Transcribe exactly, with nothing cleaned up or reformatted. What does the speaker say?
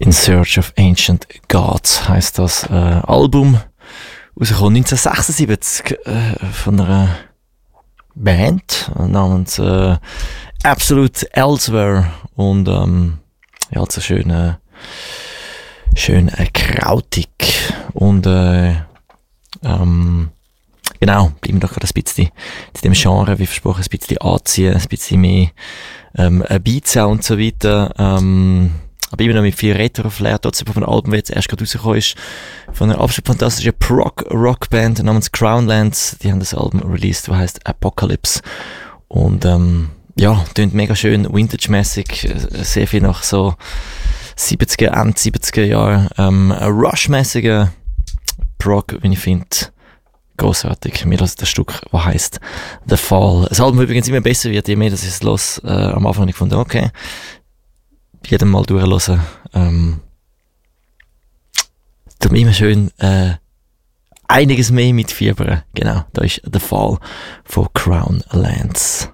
In Search of Ancient Gods heisst das äh, Album. Rausgekommen neunzehnhundertsechsundsiebzig äh, von einer Band namens äh, Absolute Elsewhere. Und ähm, ja, so schön, äh, schön äh, krautig. Und äh, ähm, genau, bleiben wir doch gerade ein bisschen zu dem Genre, wie versprochen, ein bisschen anziehen, ein bisschen mehr ähm, Beats und so weiter. Ähm, aber immer noch mit viel Retro-Flair, trotzdem von einem Album, das jetzt erst gerade rausgekommen ist, von einer absolut fantastischen Prog-Rock-Band namens Crownlands. Die haben das Album released, das heisst Apocalypse. Und ähm, ja, klingt mega schön, Vintage-mässig, sehr viel nach so siebziger, Ende siebziger Jahren, ähm, Rush-mässiger Prog, wie ich finde, grossartig. Mir das das Stück, was heisst The Fall. Das Album übrigens immer besser wird, je mehr das ist los. Äh, am Anfang habe ich gefunden, okay, jedem mal durchhören. Ähm, tut mir immer schön äh, einiges mehr mitfiebern. Genau, da ist The Fall von Crownlands.